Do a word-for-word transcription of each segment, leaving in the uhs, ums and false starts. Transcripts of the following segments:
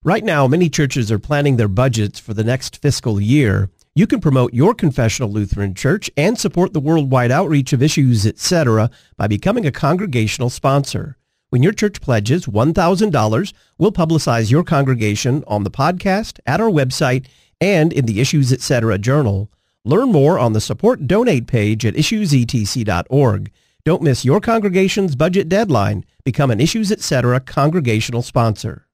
Right now, many churches are planning their budgets for the next fiscal year. You can promote your confessional Lutheran church and support the worldwide outreach of Issues, et cetera by becoming a congregational sponsor. When your church pledges one thousand dollars, we'll publicize your congregation on the podcast, at our website, and in the Issues, et cetera journal. Learn more on the Support Donate page at issues e t c dot org. Don't miss your congregation's budget deadline. Become an Issues, et cetera congregational sponsor.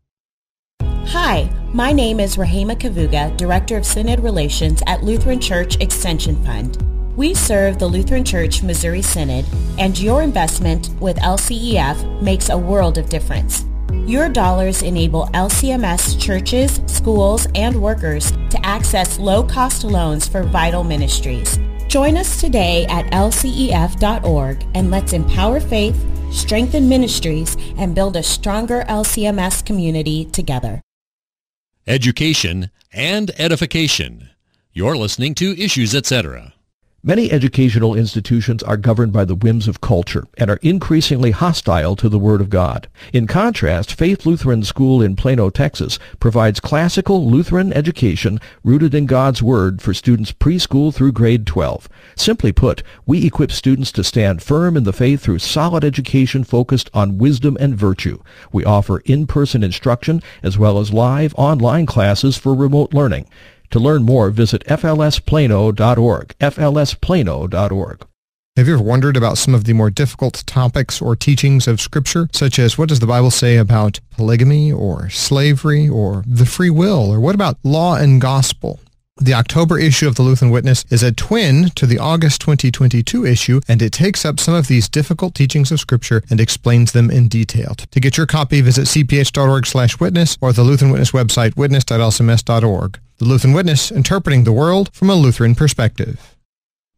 Hi, my name is Rahema Kavuga, Director of Synod Relations at Lutheran Church Extension Fund. We serve the Lutheran Church Missouri Synod, and your investment with L C E F makes a world of difference. Your dollars enable L C M S churches, schools, and workers to access low-cost loans for vital ministries. Join us today at L C E F dot org and let's empower faith, strengthen ministries, and build a stronger L C M S community together. Education and edification. You're listening to Issues, et cetera. Many educational institutions are governed by the whims of culture and are increasingly hostile to the Word of God. In contrast, Faith Lutheran School in Plano, Texas, provides classical Lutheran education rooted in God's Word for students preschool through grade twelve. Simply put, we equip students to stand firm in the faith through solid education focused on wisdom and virtue. We offer in-person instruction as well as live online classes for remote learning. To learn more, visit f l s plano dot org, f l s plano dot org. Have you ever wondered about some of the more difficult topics or teachings of Scripture, such as what does the Bible say about polygamy or slavery or the free will, or what about law and gospel? The October issue of the Lutheran Witness is a twin to the August twenty twenty-two issue, and it takes up some of these difficult teachings of Scripture and explains them in detail. To get your copy, visit c p h dot org slash witness or the Lutheran Witness website, witness dot l c m s dot org. The Lutheran Witness, interpreting the world from a Lutheran perspective.